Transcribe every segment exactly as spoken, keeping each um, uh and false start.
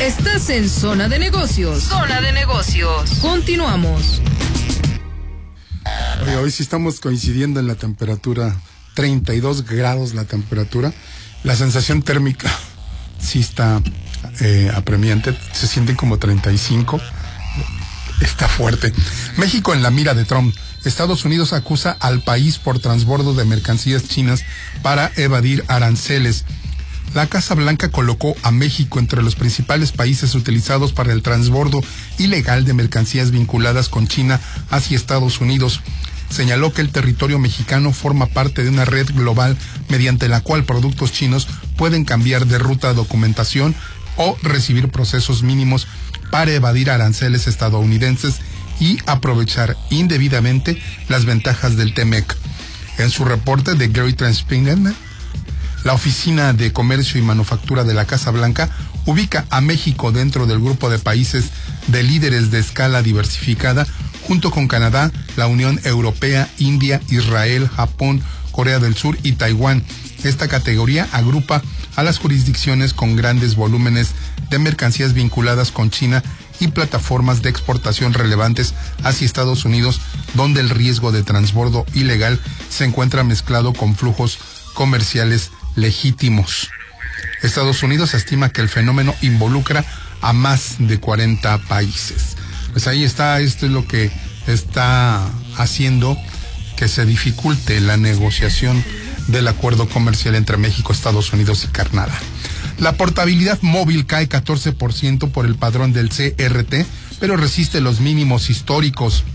Estás en Zona de Negocios. Zona de Negocios. Continuamos. Oye, hoy sí estamos coincidiendo en la temperatura, treinta y dos grados la temperatura. La sensación térmica sí está eh, apremiante, se sienten como treinta y cinco. Está fuerte. México en la mira de Trump. Estados Unidos acusa al país por transbordo de mercancías chinas para evadir aranceles. La Casa Blanca colocó a México entre los principales países utilizados para el transbordo ilegal de mercancías vinculadas con China hacia Estados Unidos. Señaló que el territorio mexicano forma parte de una red global mediante la cual productos chinos pueden cambiar de ruta de documentación o recibir procesos mínimos para evadir aranceles estadounidenses y aprovechar indebidamente las ventajas del T M E C. En su reporte de Gary Transparent, la Oficina de Comercio y Manufactura de la Casa Blanca ubica a México dentro del grupo de países de líderes de escala diversificada, junto con Canadá, la Unión Europea, India, Israel, Japón, Corea del Sur y Taiwán. Esta categoría agrupa a las jurisdicciones con grandes volúmenes de mercancías vinculadas con China y plataformas de exportación relevantes hacia Estados Unidos, donde el riesgo de transbordo ilegal se encuentra mezclado con flujos comerciales legítimos. Estados Unidos estima que el fenómeno involucra a más de cuarenta países. Pues ahí está, esto es lo que está haciendo que se dificulte la negociación del acuerdo comercial entre México, Estados Unidos y Canadá. La portabilidad móvil cae catorce por ciento por el padrón del C R T, pero resiste los mínimos históricos.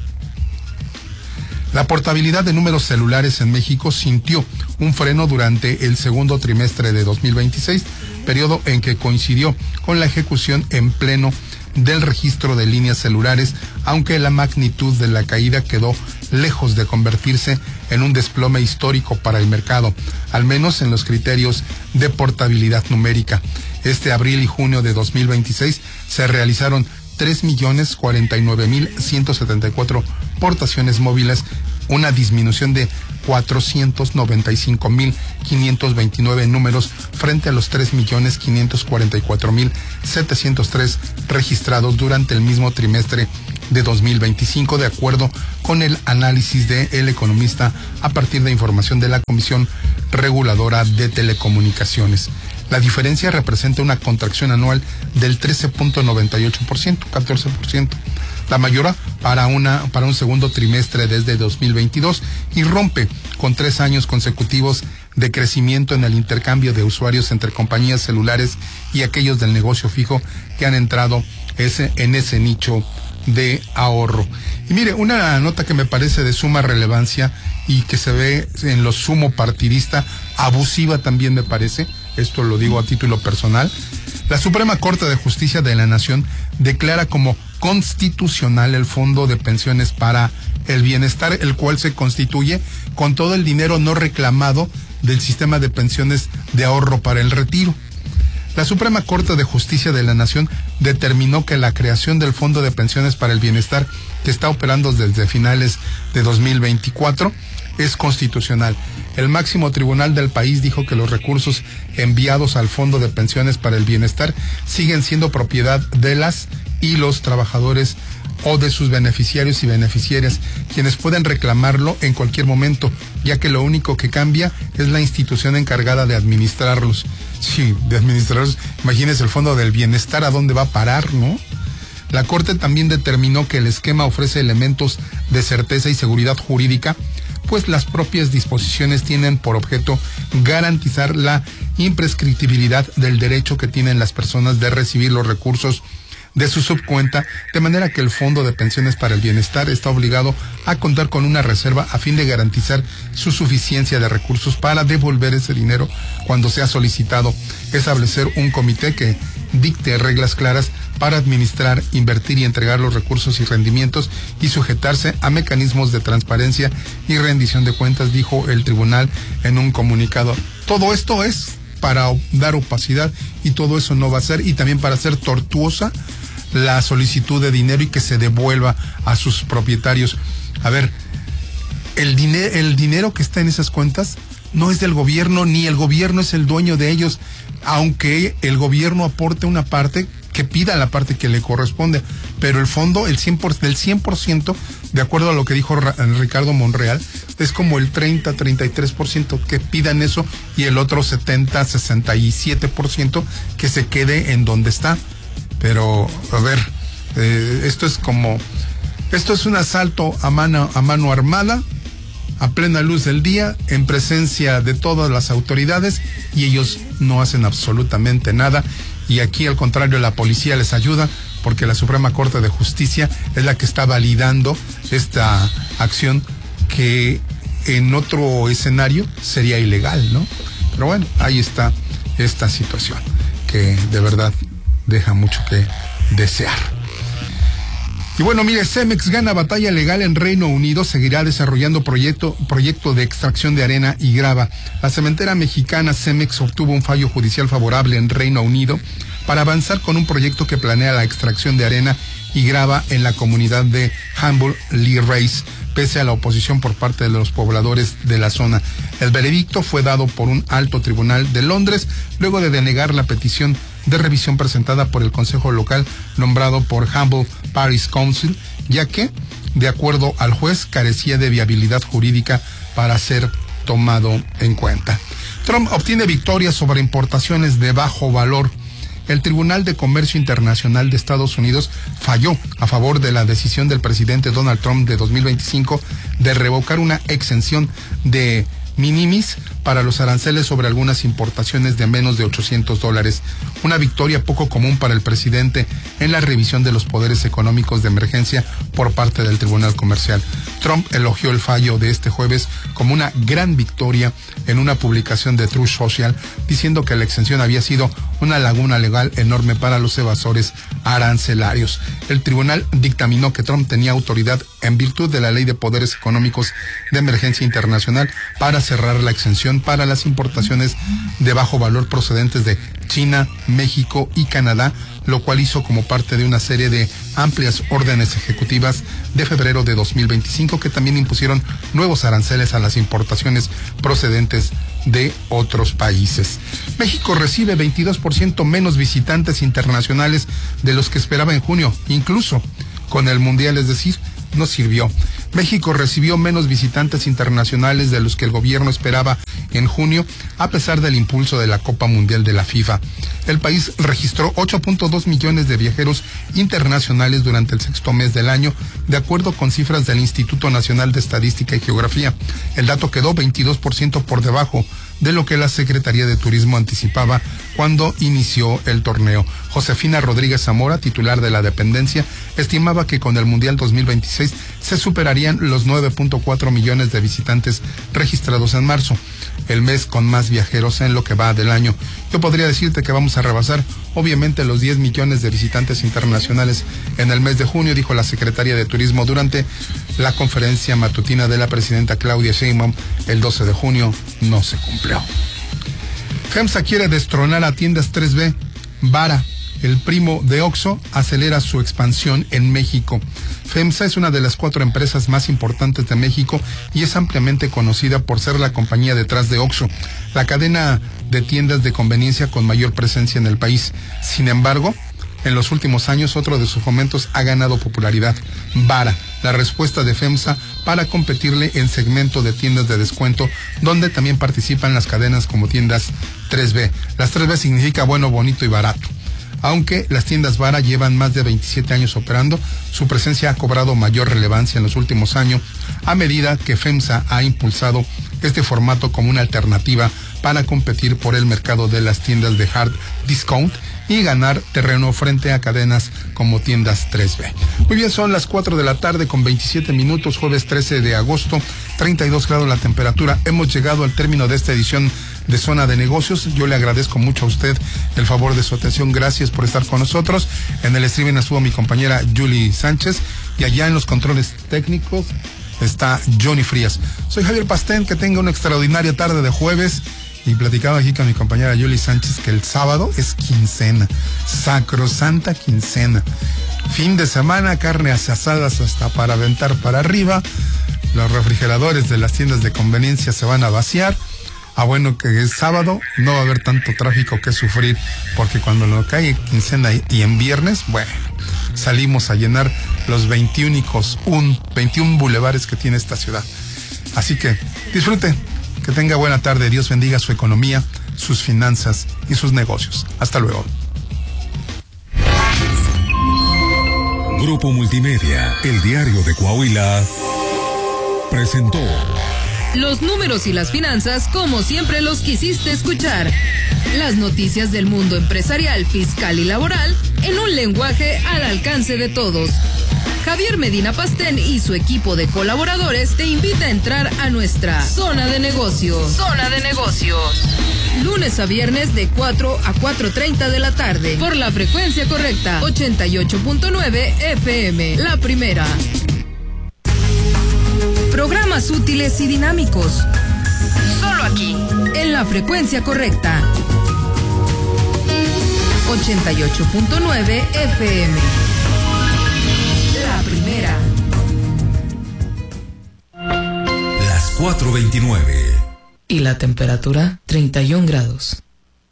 La portabilidad de números celulares en México sintió un freno durante el segundo trimestre de dos mil veintiséis, periodo en que coincidió con la ejecución en pleno del registro de líneas celulares, aunque la magnitud de la caída quedó lejos de convertirse en un desplome histórico para el mercado, al menos en los criterios de portabilidad numérica. Este abril y junio de dos mil veintiséis se realizaron tres millones cuarenta y nueve mil ciento setenta y cuatro portaciones móviles, una disminución de cuatrocientos noventa y cinco mil quinientos veintinueve números frente a los tres millones quinientos cuarenta y cuatro mil setecientos tres registrados durante el mismo trimestre de dos mil veinticinco, de acuerdo con el análisis de El Economista a partir de información de la Comisión Reguladora de Telecomunicaciones. La diferencia representa una contracción anual del trece punto noventa y ocho por ciento, catorce por ciento, la mayor para una para un segundo trimestre desde dos mil veintidós, y rompe con tres años consecutivos de crecimiento en el intercambio de usuarios entre compañías celulares y aquellos del negocio fijo que han entrado ese, en ese nicho de ahorro. Y mire, una nota que me parece de suma relevancia y que se ve en lo sumo partidista, abusiva también me parece, esto lo digo a título personal. La Suprema Corte de Justicia de la Nación declara como constitucional el Fondo de Pensiones para el Bienestar, el cual se constituye con todo el dinero no reclamado del sistema de pensiones de ahorro para el retiro. La Suprema Corte de Justicia de la Nación determinó que la creación del Fondo de Pensiones para el Bienestar, que está operando desde finales de dos mil veinticuatro, es constitucional. El máximo tribunal del país dijo que los recursos enviados al Fondo de Pensiones para el Bienestar siguen siendo propiedad de las y los trabajadores o de sus beneficiarios y beneficiarias, quienes pueden reclamarlo en cualquier momento, ya que lo único que cambia es la institución encargada de administrarlos. Sí, de administrarlos. Imagínense el Fondo del Bienestar, ¿a dónde va a parar, no? La Corte también determinó que el esquema ofrece elementos de certeza y seguridad jurídica, pues las propias disposiciones tienen por objeto garantizar la imprescriptibilidad del derecho que tienen las personas de recibir los recursos de su subcuenta, de manera que el Fondo de Pensiones para el Bienestar está obligado a contar con una reserva a fin de garantizar su suficiencia de recursos para devolver ese dinero cuando sea solicitado, establecer un comité que dicte reglas claras para administrar, invertir y entregar los recursos y rendimientos y sujetarse a mecanismos de transparencia y rendición de cuentas, dijo el tribunal en un comunicado. Todo esto es para dar opacidad y todo eso no va a ser, y también para hacer tortuosa la solicitud de dinero y que se devuelva a sus propietarios. A ver, el dinero, el dinero que está en esas cuentas no es del gobierno, ni el gobierno es el dueño de ellos, aunque el gobierno aporte una parte que pida la parte que le corresponde, pero el fondo, el cien por ciento, del cien por ciento, de acuerdo a lo que dijo Ricardo Monreal, es como el treinta, treinta y tres por ciento que pidan eso y el otro setenta, sesenta y siete por ciento que se quede en donde está. Pero, a ver, eh, esto es como, esto es un asalto a mano, a mano armada, a plena luz del día, en presencia de todas las autoridades, y ellos no hacen absolutamente nada. Y aquí, al contrario, la policía les ayuda, porque la Suprema Corte de Justicia es la que está validando esta acción que en otro escenario sería ilegal, ¿no? Pero bueno, ahí está esta situación, que de verdad deja mucho que desear. Y bueno, mire, Cemex gana batalla legal en Reino Unido, seguirá desarrollando proyecto, proyecto de extracción de arena y grava. La cementera mexicana Cemex obtuvo un fallo judicial favorable en Reino Unido para avanzar con un proyecto que planea la extracción de arena y grava en la comunidad de Hamble Lee Race, pese a la oposición por parte de los pobladores de la zona. El veredicto fue dado por un alto tribunal de Londres, luego de denegar la petición de revisión presentada por el Consejo Local nombrado por Hamble Parish Council, ya que, de acuerdo al juez, carecía de viabilidad jurídica para ser tomado en cuenta. Trump obtiene victoria sobre importaciones de bajo valor. El Tribunal de Comercio Internacional de Estados Unidos falló a favor de la decisión del presidente Donald Trump de dos mil veinticinco de revocar una exención de minimis para los aranceles sobre algunas importaciones de menos de ochocientos dólares. Una victoria poco común para el presidente en la revisión de los poderes económicos de emergencia por parte del Tribunal Comercial. Trump elogió el fallo de este jueves como una gran victoria en una publicación de Truth Social, diciendo que la exención había sido una laguna legal enorme para los evasores arancelarios. El tribunal dictaminó que Trump tenía autoridad en virtud de la Ley de Poderes Económicos de Emergencia Internacional para cerrar la exención para las importaciones de bajo valor procedentes de China, México y Canadá, lo cual hizo como parte de una serie de amplias órdenes ejecutivas de febrero de dos mil veinticinco que también impusieron nuevos aranceles a las importaciones procedentes de otros países. México recibe veintidós por ciento menos visitantes internacionales de los que esperaba en junio, incluso con el Mundial, es decir, no sirvió. México recibió menos visitantes internacionales de los que el gobierno esperaba en junio, a pesar del impulso de la Copa Mundial de la FIFA. El país registró ocho punto dos millones de viajeros internacionales durante el sexto mes del año, de acuerdo con cifras del Instituto Nacional de Estadística y Geografía. El dato quedó veintidós por ciento por debajo de lo que la Secretaría de Turismo anticipaba cuando inició el torneo. Josefina Rodríguez Zamora, titular de la dependencia, estimaba que con el Mundial dos mil veintiséis se superarían los nueve punto cuatro millones de visitantes registrados en marzo, el mes con más viajeros en lo que va del año. Yo podría decirte que vamos a rebasar, obviamente, los diez millones de visitantes internacionales en el mes de junio, dijo la Secretaría de Turismo durante la conferencia matutina de la presidenta Claudia Sheinbaum el doce de junio. No se cumplió. FEMSA quiere destronar a tiendas tres B. Vara, el primo de Oxxo, acelera su expansión en México. FEMSA es una de las cuatro empresas más importantes de México y es ampliamente conocida por ser la compañía detrás de Oxxo, la cadena de tiendas de conveniencia con mayor presencia en el país. Sin embargo, en los últimos años, otro de sus fomentos ha ganado popularidad: Vara, la respuesta de FEMSA para competirle en segmento de tiendas de descuento, donde también participan las cadenas como tiendas tres B. Las tres B significa bueno, bonito y barato. Aunque las tiendas Vara llevan más de veintisiete años operando, su presencia ha cobrado mayor relevancia en los últimos años, a medida que FEMSA ha impulsado este formato como una alternativa para competir por el mercado de las tiendas de hard discount y ganar terreno frente a cadenas como tiendas tres B. Muy bien, son las cuatro de la tarde con veintisiete minutos, jueves trece de agosto, treinta y dos grados la temperatura. Hemos llegado al término de esta edición de Zona de Negocios. Yo le agradezco mucho a usted el favor de su atención. Gracias por estar con nosotros. En el streaming estuvo mi compañera Julie Sánchez y allá en los controles técnicos está Johnny Frías. Soy Javier Pastén, que tenga una extraordinaria tarde de jueves. Y platicaba aquí con mi compañera Julie Sánchez que el sábado es quincena, sacrosanta quincena. Fin de semana, carnes asadas hasta para aventar para arriba. Los refrigeradores de las tiendas de conveniencia se van a vaciar. Ah, bueno, que es sábado, no va a haber tanto tráfico que sufrir, porque cuando lo cae quincena y en viernes, bueno, salimos a llenar los veintiún, un, veintiún bulevares que tiene esta ciudad. Así que disfrute, que tenga buena tarde, Dios bendiga su economía, sus finanzas y sus negocios. Hasta luego. Grupo Multimedia, el diario de Coahuila, presentó los números y las finanzas como siempre los quisiste escuchar. Las noticias del mundo empresarial, fiscal y laboral en un lenguaje al alcance de todos. Javier Medina Pastén y su equipo de colaboradores te invita a entrar a nuestra Zona de Negocios. Zona de Negocios. Lunes a viernes de cuatro a cuatro treinta de la tarde por la frecuencia correcta ochenta y ocho punto nueve F M, la primera. Programas útiles y dinámicos. Solo aquí, en la frecuencia correcta. ochenta y ocho punto nueve F M. La primera. Las cuatro veintinueve. Y la temperatura, treinta y un grados.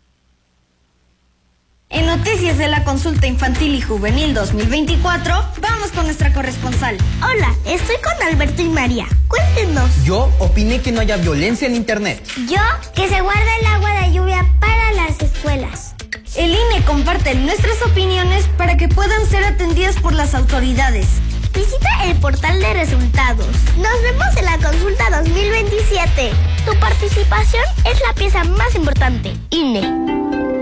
En Noticias de la Consulta Infantil y Juvenil dos mil veinticuatro, vamos con nuestra corresponsal. Hola, estoy con Alberto y María. Cuéntenos. Yo opiné que no haya violencia en internet. Yo, que se guarda el agua de lluvia para las escuelas. El I N E comparte nuestras opiniones para que puedan ser atendidas por las autoridades. Visita el portal de resultados. Nos vemos en la consulta dos mil veintisiete. Tu participación es la pieza más importante. I N E.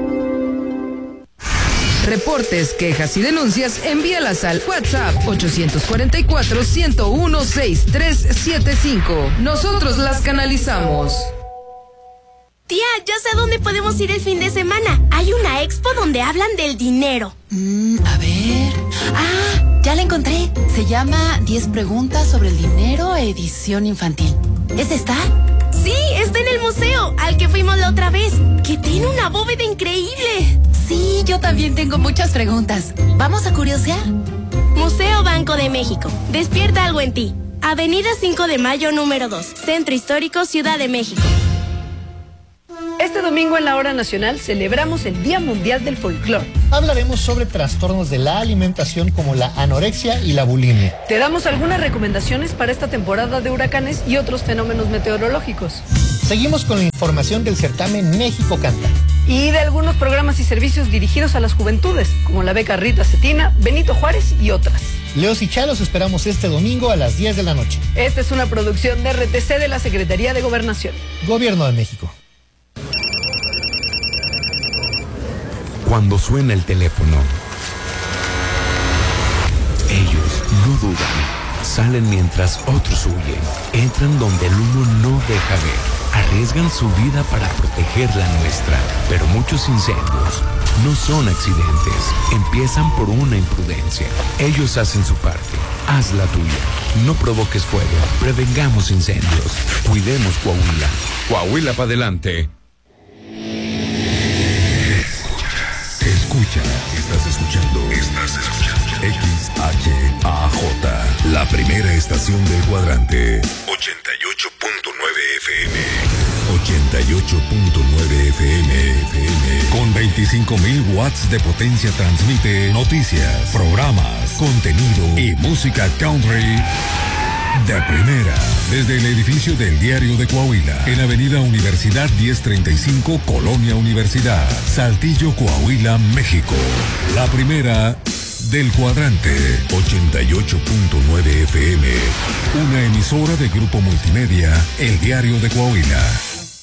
Reportes, quejas y denuncias, envíalas al WhatsApp ocho cuatro cuatro, uno cero uno, seis tres siete cinco. Nosotros las canalizamos. Tía, ya sé dónde podemos ir el fin de semana. Hay una expo donde hablan del dinero. Mm, a ver. Ah, ya la encontré. Se llama diez preguntas sobre el dinero, edición infantil. ¿Es esta? Sí, está en el museo, al que fuimos la otra vez, que tiene una bóveda increíble. Sí, yo también tengo muchas preguntas. ¿Vamos a curiosear? Museo Banco de México. Despierta algo en ti. Avenida cinco de Mayo, número dos. Centro Histórico, Ciudad de México. Este domingo en la Hora Nacional celebramos el Día Mundial del Folclor. Hablaremos sobre trastornos de la alimentación como la anorexia y la bulimia. Te damos algunas recomendaciones para esta temporada de huracanes y otros fenómenos meteorológicos. Seguimos con la información del certamen México Canta. Y de algunos programas y servicios dirigidos a las juventudes, como la beca Rita Cetina, Benito Juárez y otras. Leos y Chalos esperamos este domingo a las diez de la noche. Esta es una producción de R T C de la Secretaría de Gobernación. Gobierno de México. Cuando suena el teléfono, ellos no dudan, salen mientras otros huyen, entran donde el humo no deja ver, arriesgan su vida para proteger la nuestra, pero muchos incendios no son accidentes, empiezan por una imprudencia. Ellos hacen su parte, haz la tuya, no provoques fuego, prevengamos incendios, cuidemos Coahuila. Coahuila para adelante. Escucha, estás escuchando, estás escuchando X H A J, la primera estación del cuadrante. ochenta y ocho punto nueve F M. ochenta y ocho punto nueve F M. F M. Con veinticinco mil watts de potencia transmite noticias, programas, contenido y música country de primera, desde el edificio del Diario de Coahuila, en Avenida Universidad diez treinta y cinco, Colonia Universidad, Saltillo, Coahuila, México. La primera del cuadrante, ochenta y ocho punto nueve F M, una emisora de Grupo Multimedia, el Diario de Coahuila.